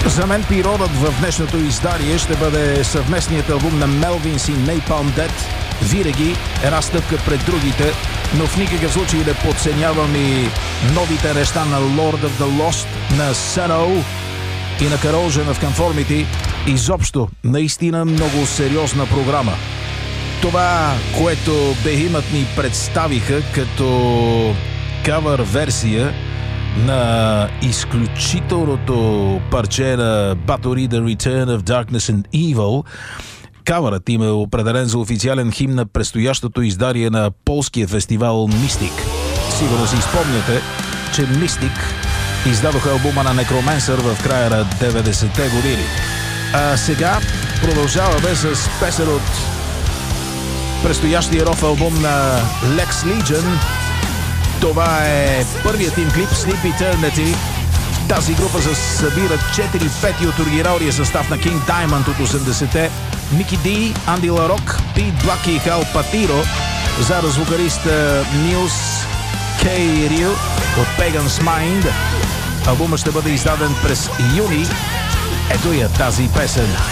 За мен пиродът в днешното издание ще бъде съвместният албум на Melvins и Napalm Death. Винаги една стъпка пред другите, но в никакъв случай не подценявам и новите неща на Lord of the Lost, на Sano и на Corrosion of Conformity. Изобщо, наистина много сериозна програма. Това, което Behemoth ни представиха като кавър версия на изключителното парче на Bathory The Return of Darkness and Evil. Кавърът им е определен за официален химн на предстоящото издание на полския фестивал Mystic. Сигурно си спомняте, че Mystic издадоха албума на Necromancer в края на 90-те години. А сега продължаваме с песен от предстоящия ров албум на Lex Legion. Това е първият им клип Sleep Eternity. Тази група събира 4 пети от оригиналния състав на King Diamond от 80-те. Мики Ди, Анди Ларок, Пит Блак и Хал Патиро, за звукариста Нилс Кей Рил от Pagan's Mind. Албумът ще бъде издаден през юни. Ето я тази песен.